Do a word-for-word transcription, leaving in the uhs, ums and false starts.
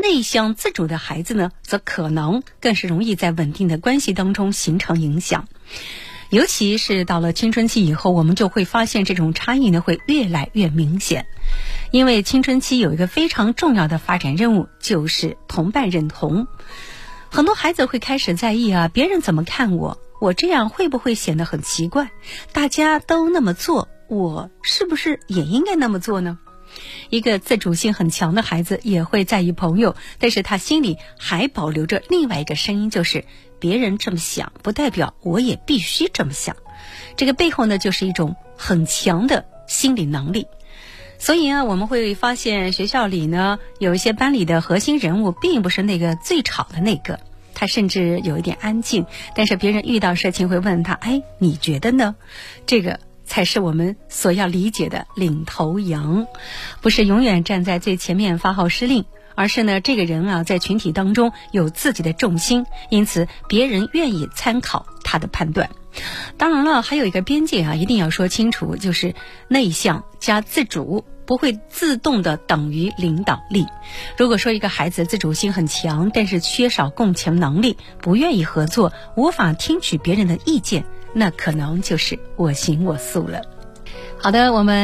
内向自主的孩子呢，则可能更是容易在稳定的关系当中形成影响。尤其是到了青春期以后，我们就会发现这种差异呢会越来越明显。因为青春期有一个非常重要的发展任务，就是同伴认同。很多孩子会开始在意啊，别人怎么看我，我这样会不会显得很奇怪？大家都那么做，我是不是也应该那么做呢？一个自主性很强的孩子也会在意朋友，但是他心里还保留着另外一个声音，就是别人这么想不代表我也必须这么想。这个背后呢，就是一种很强的心理能力。所以啊，我们会发现学校里呢，有一些班里的核心人物并不是那个最吵的那个，他甚至有一点安静，但是别人遇到事情会问他，哎，你觉得呢？这个才是我们所要理解的领头羊，不是永远站在最前面发号施令，而是呢，这个人啊，在群体当中有自己的重心，因此别人愿意参考他的判断。当然了，还有一个边界啊，一定要说清楚，就是内向加自主不会自动的等于领导力。如果说一个孩子自主性很强，但是缺少共情能力，不愿意合作，无法听取别人的意见，那可能就是我行我素了。好的，我们